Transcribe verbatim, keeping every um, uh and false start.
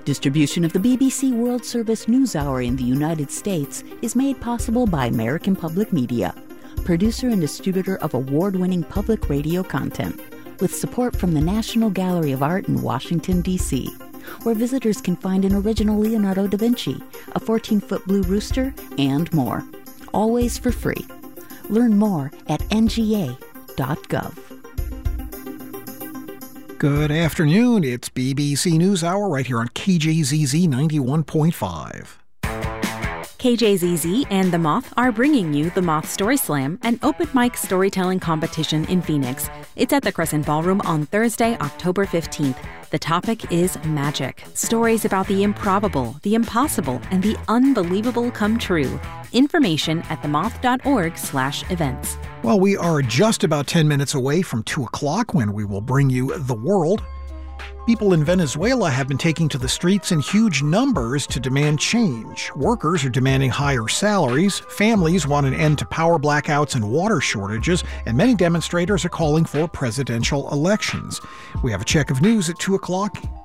Distribution of the B B C World Service NewsHour in the United States is made possible by American Public Media, producer and distributor of award-winning public radio content, with support from the National Gallery of Art in Washington, D C, where visitors can find an original Leonardo da Vinci, a fourteen-foot blue rooster, and more. Always for free. Learn more at N G A dot gov. Good afternoon. It's B B C NewsHour right here on K J Z Z ninety-one point five. K J Z Z and The Moth are bringing you The Moth Story Slam, an open mic storytelling competition in Phoenix. It's at the Crescent Ballroom on Thursday, October fifteenth. The topic is magic. Stories about the improbable, the impossible, and the unbelievable come true. Information at themoth.org slash events. Well, we are just about ten minutes away from two o'clock when we will bring you The World. People in Venezuela have been taking to the streets in huge numbers to demand change. Workers are demanding higher salaries, families want an end to power blackouts and water shortages, and many demonstrators are calling for presidential elections. We have a check of news at two o'clock.